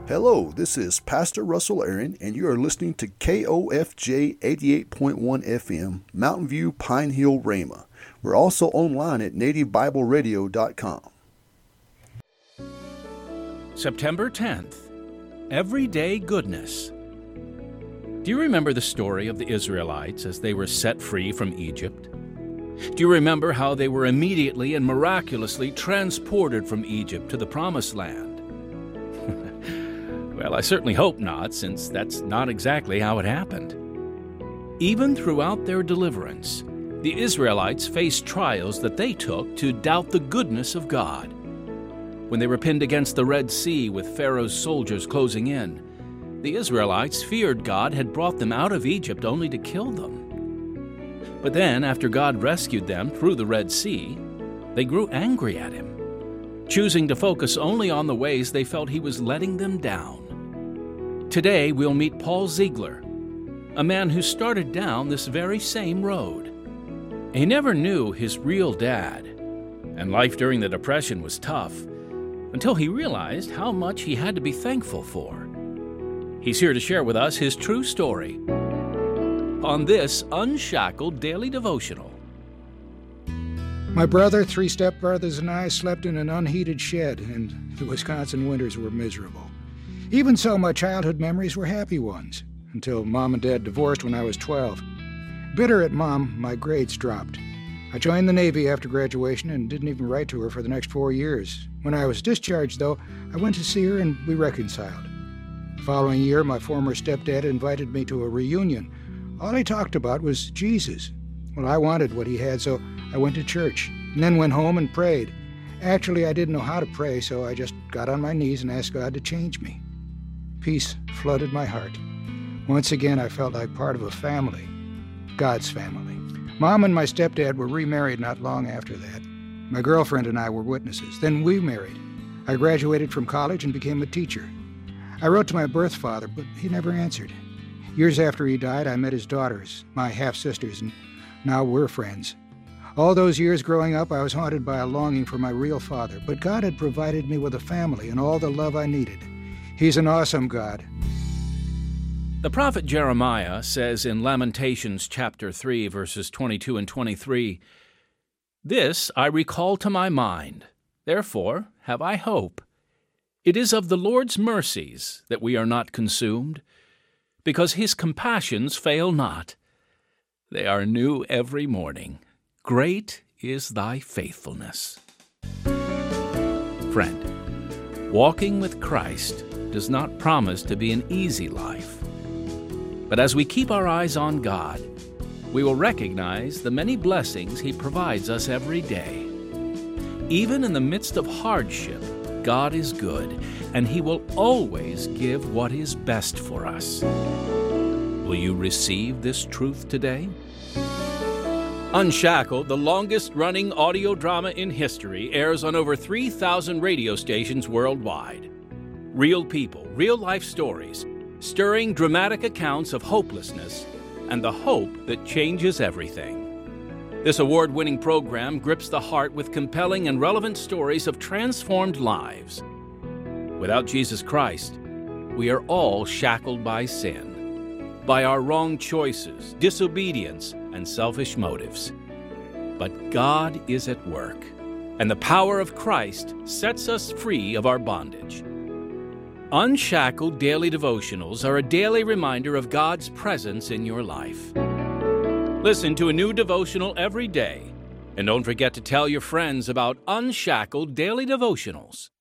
Hello, this is Pastor Russell Aaron, and you are listening to KOFJ 88.1 FM, Mountain View, Pine Hill, Rama. We're also online at nativebibleradio.com. September 10th, Everyday Goodness. Do you remember the story of the Israelites as they were set free from Egypt? Do you remember how they were immediately and miraculously transported from Egypt to the Promised Land? Well, I certainly hope not, since that's not exactly how it happened. Even throughout their deliverance, the Israelites faced trials that they took to doubt the goodness of God. When they were pinned against the Red Sea with Pharaoh's soldiers closing in, the Israelites feared God had brought them out of Egypt only to kill them. But then, after God rescued them through the Red Sea, they grew angry at Him, choosing to focus only on the ways they felt He was letting them down. Today, we'll meet Paul Ziegler, a man who started down this very same road. He never knew his real dad, and life during the Depression was tough, until he realized how much he had to be thankful for. He's here to share with us his true story on this Unshackled Daily Devotional. My brother, 3 stepbrothers, and I slept in an unheated shed, and the Wisconsin winters were miserable. Even so, my childhood memories were happy ones, until Mom and Dad divorced when I was 12. Bitter at Mom, my grades dropped. I joined the Navy after graduation and didn't even write to her for the next 4 years. When I was discharged, though, I went to see her and we reconciled. The following year, my former stepdad invited me to a reunion. All he talked about was Jesus. Well, I wanted what he had, so I went to church, and then went home and prayed. Actually, I didn't know how to pray, so I just got on my knees and asked God to change me. Peace flooded my heart. Once again, I felt like part of a family, God's family. Mom and my stepdad were remarried not long after that. My girlfriend and I were witnesses. Then we married. I graduated from college and became a teacher. I wrote to my birth father, but he never answered. Years after he died, I met his daughters, my half-sisters, and now we're friends. All those years growing up, I was haunted by a longing for my real father, but God had provided me with a family and all the love I needed. He's an awesome God. The prophet Jeremiah says in Lamentations chapter 3, verses 22 and 23, "This I recall to my mind, therefore have I hope. It is of the Lord's mercies that we are not consumed, because His compassions fail not. They are new every morning. Great is thy faithfulness." Friend, walking with Christ does not promise to be an easy life. But as we keep our eyes on God, we will recognize the many blessings He provides us every day. Even in the midst of hardship, God is good, and He will always give what is best for us. Will you receive this truth today? Unshackled, the longest-running audio drama in history, airs on over 3,000 radio stations worldwide. Real people, real-life stories, stirring dramatic accounts of hopelessness and the hope that changes everything. This award-winning program grips the heart with compelling and relevant stories of transformed lives. Without Jesus Christ, we are all shackled by sin, by our wrong choices, disobedience, and selfish motives. But God is at work, and the power of Christ sets us free of our bondage. Unshackled Daily Devotionals are a daily reminder of God's presence in your life. Listen to a new devotional every day, and don't forget to tell your friends about Unshackled Daily Devotionals.